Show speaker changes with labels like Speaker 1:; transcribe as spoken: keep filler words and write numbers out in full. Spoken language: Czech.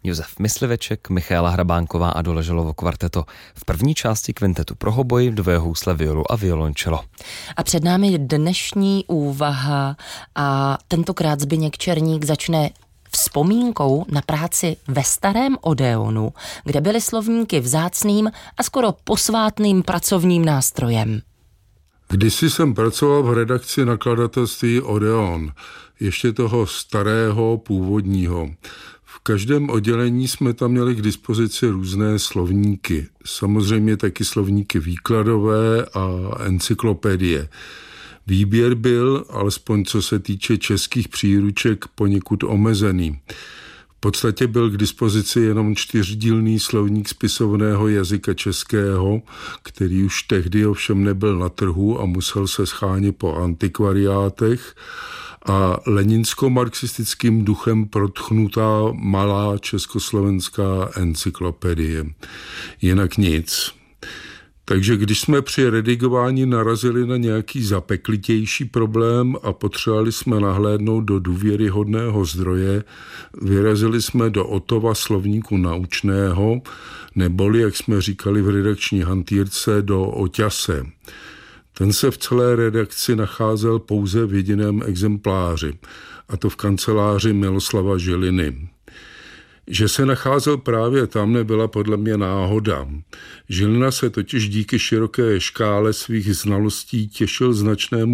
Speaker 1: Josef Mysliveček, Michaela Hrabánková a Doležalovo kvarteto. V první části kvintetu pro hoboj, dvě housle, violu a violončelo.
Speaker 2: A před námi dnešní úvaha a tentokrát Zbyněk Černík začne vzpomínkou na práci ve starém Odeonu, kde byly slovníky vzácným a skoro posvátným pracovním nástrojem.
Speaker 3: Kdysi jsem pracoval v redakci nakladatelství Odeon, ještě toho starého původního. V každém oddělení jsme tam měli k dispozici různé slovníky. Samozřejmě taky slovníky výkladové a encyklopedie. Výběr byl, alespoň co se týče českých příruček, poněkud omezený. V podstatě byl k dispozici jenom čtyřdílný slovník spisovného jazyka českého, který už tehdy ovšem nebyl na trhu a musel se schánět po antikvariátech, a leninsko-marxistickým duchem protchnutá malá československá encyklopedie. Jinak nic. Takže když jsme při redigování narazili na nějaký zapeklitější problém a potřebovali jsme nahlédnout do důvěryhodného zdroje, vyrazili jsme do Ottova slovníku naučného, neboli, jak jsme říkali v redakční hantýrce, do Oťase. Ten se v celé redakci nacházel pouze v jediném exempláři, a to v kanceláři Miloslava Žiliny. Že se nacházel právě tam, nebyla podle mě náhoda. Žilina se totiž díky široké škále svých znalostí těšil značnému